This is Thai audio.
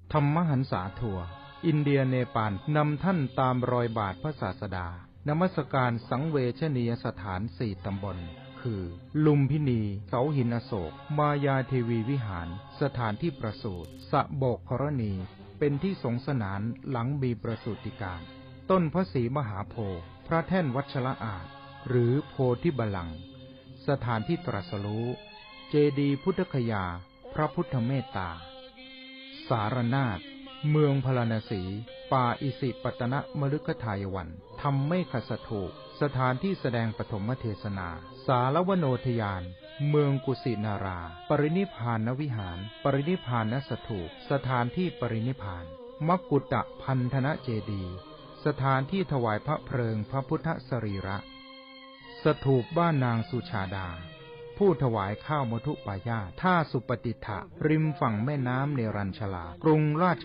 ธรรมหันษาทัวร์อินเดียเนปาลนำท่านตามรอยบาทพระศาสดานมัสการสังเวชนียสถาน4ตำบลคือลุมพินีเสาหินอโศกมายาเทวีวิหารสถานที่ประสูติสะโบกกรณีเป็นที่สงสนานหลังมีประสูติการต้นพระศรีมหาโพธิ์พระแท่นวัชระอาจหรือโพธิบัลลังก์สถานที่ตรัสรู้เจดีย์พุทธคยาพระพุทธเมตตาสารนาถเมืองพาราณสีป่าอิสิปตนมฤคทายวันธรรมเมฆสถูปสถานที่แสดงปฐมเทศนาสารวโนทยานเมืองกุสินาราปรินิพพานวิหารปรินิพพานสถูปสถานที่ปรินิพพานมกุฏตพันธนเจดีย์สถานที่ถวายพระเพลิงพระพุทธสรีระสถูปบ้านนางสุชาดาผู้ถวายข้าวมทุปายาตท่าสุปฏิฐะริมฝั่งแม่น้ำเนรัญชลากรุงราช